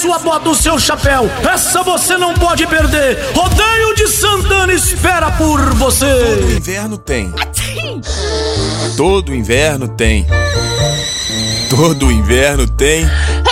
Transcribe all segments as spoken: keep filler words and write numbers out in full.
sua bota, o seu chapéu. Essa você não pode perder. Rodeio de Santana espera por você. Todo inverno tem. Todo inverno tem. Todo inverno tem.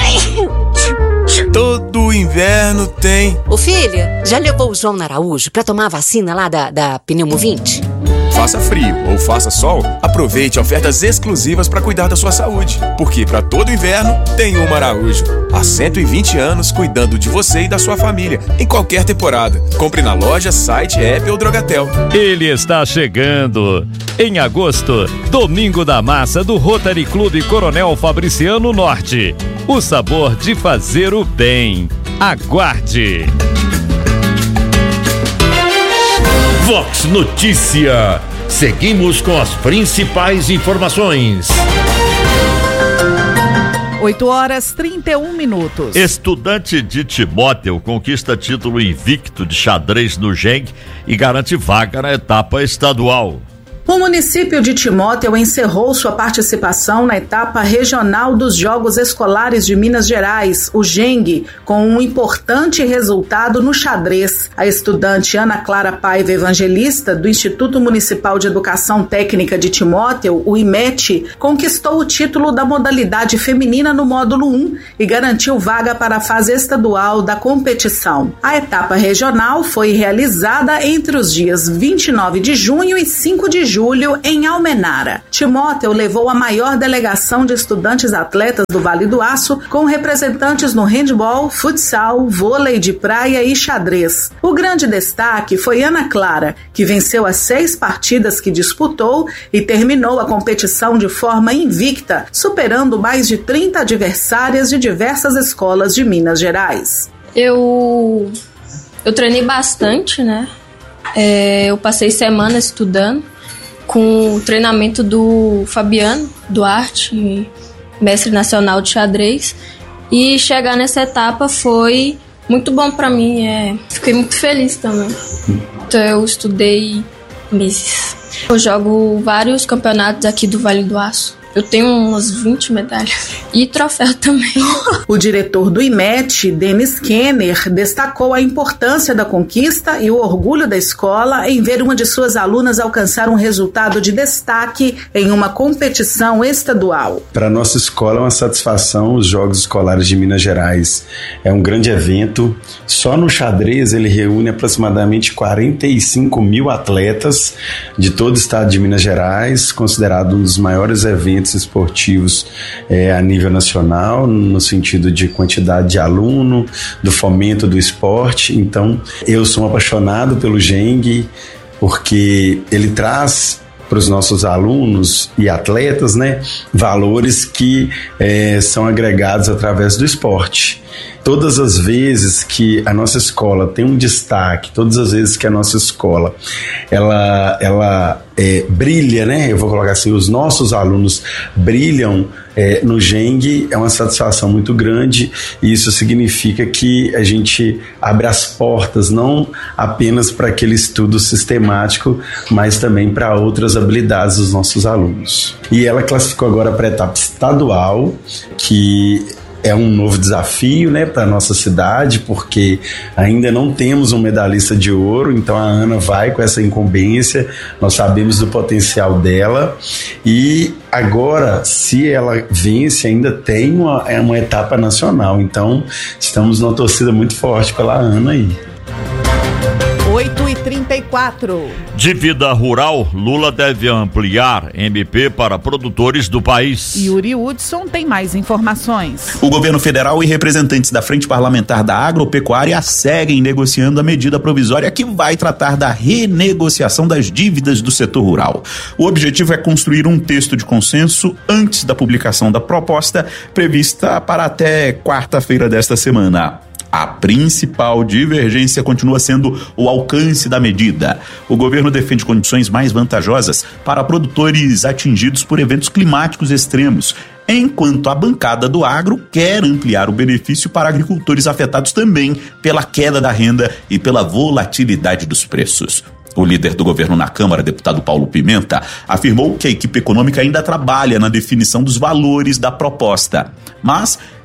Todo inverno tem. Ô filha, já levou o João Araújo pra tomar a vacina lá da, da Pneumovinte? Faça frio ou faça sol, aproveite ofertas exclusivas para cuidar da sua saúde. Porque para todo inverno tem uma Araújo. Há cento e vinte anos cuidando de você e da sua família, em qualquer temporada. Compre na loja, site, app ou Drogatel. Ele está chegando. Em agosto, Domingo da Massa do Rotary Clube Coronel Fabriciano Norte. O sabor de fazer o bem. Aguarde! Vox Notícia. Seguimos com as principais informações. oito horas e trinta e um minutos. Estudante de Timóteo conquista título invicto de xadrez no Geng e garante vaga na etapa estadual. O município de Timóteo encerrou sua participação na etapa regional dos Jogos Escolares de Minas Gerais, o Geng, com um importante resultado no xadrez. A estudante Ana Clara Paiva Evangelista, do Instituto Municipal de Educação Técnica de Timóteo, o I M E T, conquistou o título da modalidade feminina no módulo um e garantiu vaga para a fase estadual da competição. A etapa regional foi realizada entre os dias vinte e nove de junho e cinco de julho em Almenara. Timóteo levou a maior delegação de estudantes atletas do Vale do Aço, com representantes no handball, futsal, vôlei de praia e xadrez. O grande destaque foi Ana Clara, que venceu as seis partidas que disputou e terminou a competição de forma invicta, superando mais de trinta adversárias de diversas escolas de Minas Gerais. Eu, eu treinei bastante, né? É, eu passei semanas estudando, com o treinamento do Fabiano Duarte, mestre nacional de xadrez, e chegar nessa etapa foi muito bom para mim, é, fiquei muito feliz também. Então eu estudei meses. Eu jogo vários campeonatos aqui do Vale do Aço. Eu tenho umas vinte medalhas e troféu também. O diretor do I M E T, Denis Kenner, destacou a importância da conquista e o orgulho da escola em ver uma de suas alunas alcançar um resultado de destaque em uma competição estadual. Para a nossa escola é uma satisfação os Jogos Escolares de Minas Gerais. É um grande evento. Só no xadrez ele reúne aproximadamente quarenta e cinco mil atletas de todo o estado de Minas Gerais, considerado um dos maiores eventos esportivos é, a nível nacional, no sentido de quantidade de aluno, do fomento do esporte. Então, eu sou um apaixonado pelo Geng, porque ele traz para os nossos alunos e atletas, né, valores que é, são agregados através do esporte. Todas as vezes que a nossa escola tem um destaque, todas as vezes que a nossa escola ela, ela é, brilha, né? Eu vou colocar assim, os nossos alunos brilham é, no Geng, é uma satisfação muito grande, e isso significa que a gente abre as portas não apenas para aquele estudo sistemático, mas também para outras habilidades dos nossos alunos. E ela classificou agora para a etapa estadual, que é um novo desafio, né, para a nossa cidade, porque ainda não temos um medalhista de ouro, então a Ana vai com essa incumbência, nós sabemos do potencial dela, e agora, se ela vence, ainda tem uma, é uma etapa nacional, então estamos numa torcida muito forte pela Ana aí. oito e trinta e quatro. De vida rural, Lula deve ampliar M P para produtores do país. Yuri Hudson tem mais informações. O governo federal e representantes da Frente Parlamentar da Agropecuária seguem negociando a medida provisória que vai tratar da renegociação das dívidas do setor rural. O objetivo é construir um texto de consenso antes da publicação da proposta, prevista para até quarta-feira desta semana. A principal divergência continua sendo o alcance da medida. O governo defende condições mais vantajosas para produtores atingidos por eventos climáticos extremos, enquanto a bancada do agro quer ampliar o benefício para agricultores afetados também pela queda da renda e pela volatilidade dos preços. O líder do governo na Câmara, deputado Paulo Pimenta, afirmou que a equipe econômica ainda trabalha na definição dos valores da proposta, mas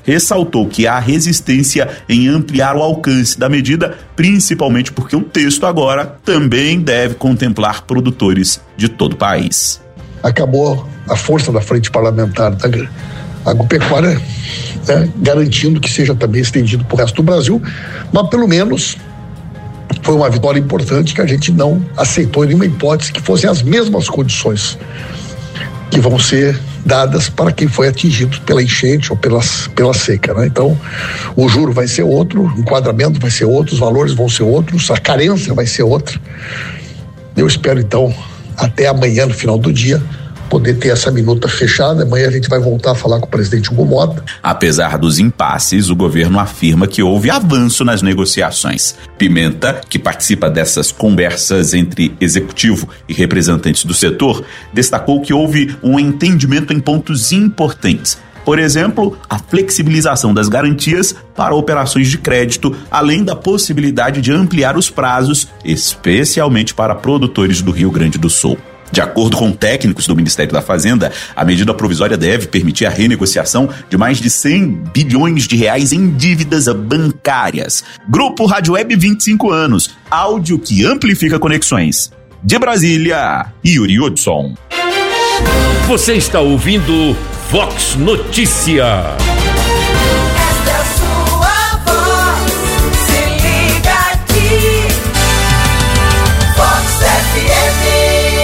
ressaltou que há resistência em ampliar o alcance da medida, principalmente porque o texto agora também deve contemplar produtores de todo o país. Acabou a força da frente parlamentar da agropecuária, né, garantindo que seja também estendido para o resto do Brasil, mas pelo menos foi uma vitória importante que a gente não aceitou em nenhuma hipótese que fossem as mesmas condições que vão ser dadas para quem foi atingido pela enchente ou pela, pela seca, né? Então, o juro vai ser outro, o enquadramento vai ser outro, os valores vão ser outros, a carência vai ser outra. Eu espero, então, até amanhã, no final do dia, poder ter essa minuta fechada. Amanhã a gente vai voltar a falar com o presidente Hugo Mota. Apesar dos impasses, o governo afirma que houve avanço nas negociações. Pimenta, que participa dessas conversas entre executivo e representantes do setor, destacou que houve um entendimento em pontos importantes. Por exemplo, a flexibilização das garantias para operações de crédito, além da possibilidade de ampliar os prazos, especialmente para produtores do Rio Grande do Sul. De acordo com técnicos do Ministério da Fazenda, a medida provisória deve permitir a renegociação de mais de cem bilhões de reais em dívidas bancárias. Grupo Rádio Web, vinte e cinco anos. Áudio que amplifica conexões. De Brasília, Yuri Hudson. Você está ouvindo Vox Notícia.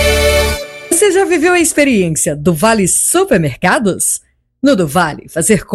Você já viveu a experiência do Vale Supermercados? No do Vale, fazer